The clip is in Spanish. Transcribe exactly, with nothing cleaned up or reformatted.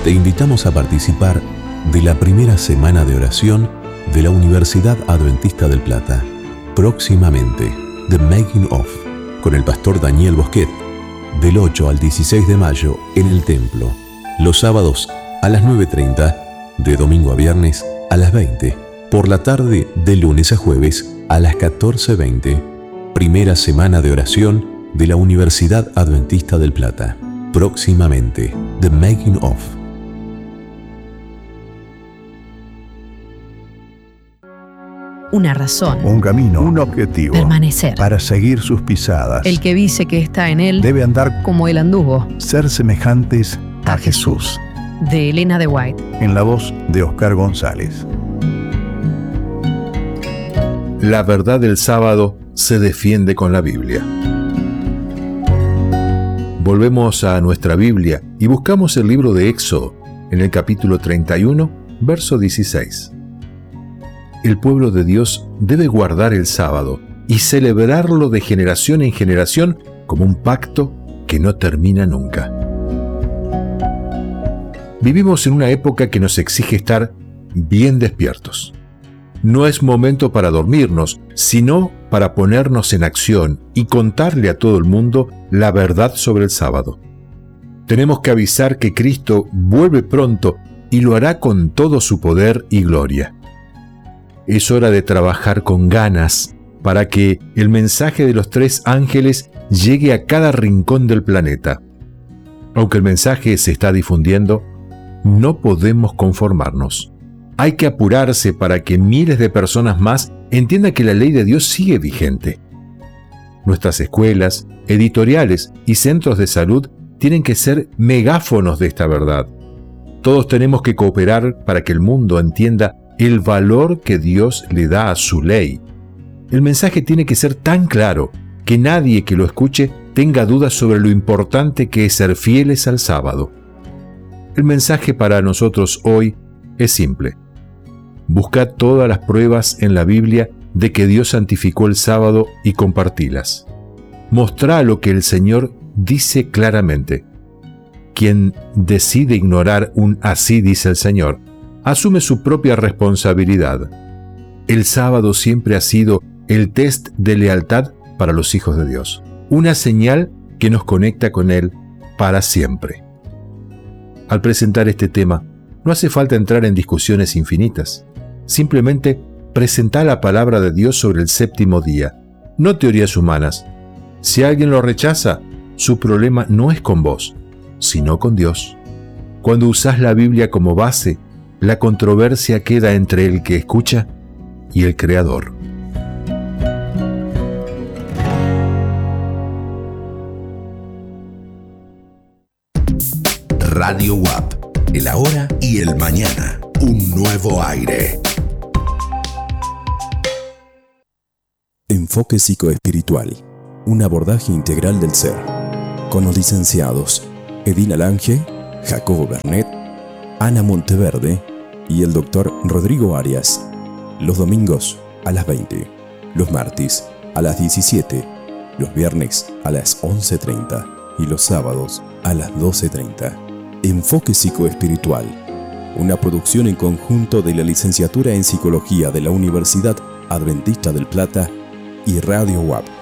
te invitamos a participar de la primera semana de oración de la Universidad Adventista del Plata. Próximamente, The Making of, con el pastor Daniel Bosquet, del ocho al dieciséis de mayo en el templo. Los sábados a las nueve treinta, de domingo a viernes a las veinte. Por la tarde de lunes a jueves a las catorce veinte. Primera semana de oración de la Universidad Adventista del Plata. Próximamente, The Making of. Una razón. Un camino. Un objetivo. Permanecer. Para seguir sus pisadas. El que dice que está en él debe andar como él anduvo. Ser semejantes a, a Jesús. Jesús. De Elena de White. En la voz de Oscar González. La verdad del sábado se defiende con la Biblia. Volvemos a nuestra Biblia y buscamos el libro de Éxodo, en el capítulo treinta y uno, verso dieciséis. El pueblo de Dios debe guardar el sábado y celebrarlo de generación en generación como un pacto que no termina nunca. Vivimos en una época que nos exige estar bien despiertos. No es momento para dormirnos, sino para ponernos en acción y contarle a todo el mundo la verdad sobre el sábado. Tenemos que avisar que Cristo vuelve pronto y lo hará con todo su poder y gloria. Es hora de trabajar con ganas para que el mensaje de los tres ángeles llegue a cada rincón del planeta. Aunque el mensaje se está difundiendo, no podemos conformarnos. Hay que apurarse para que miles de personas más entiendan que la ley de Dios sigue vigente. Nuestras escuelas, editoriales y centros de salud tienen que ser megáfonos de esta verdad. Todos tenemos que cooperar para que el mundo entienda el valor que Dios le da a su ley. El mensaje tiene que ser tan claro que nadie que lo escuche tenga dudas sobre lo importante que es ser fieles al sábado. El mensaje para nosotros hoy es simple. Buscad todas las pruebas en la Biblia de que Dios santificó el sábado y compartílas. Mostrá lo que el Señor dice claramente. Quien decide ignorar un así dice el Señor, asume su propia responsabilidad. El sábado siempre ha sido el test de lealtad para los hijos de Dios, una señal que nos conecta con Él para siempre. Al presentar este tema, no hace falta entrar en discusiones infinitas. Simplemente presentá la palabra de Dios sobre el séptimo día, no teorías humanas. Si alguien lo rechaza, su problema no es con vos, sino con Dios. Cuando usás la Biblia como base, la controversia queda entre el que escucha y el Creador. Radio U A P, el ahora y el mañana, un nuevo aire. Enfoque psicoespiritual, un abordaje integral del ser, con los licenciados Edina Lange, Jacobo Bernet, Ana Monteverde y el doctor Rodrigo Arias. Los domingos a las veinte, los martes a las diecisiete, los viernes a las once treinta y los sábados a las doce treinta. Enfoque psicoespiritual, una producción en conjunto de la Licenciatura en Psicología de la Universidad Adventista del Plata y Radio U A P.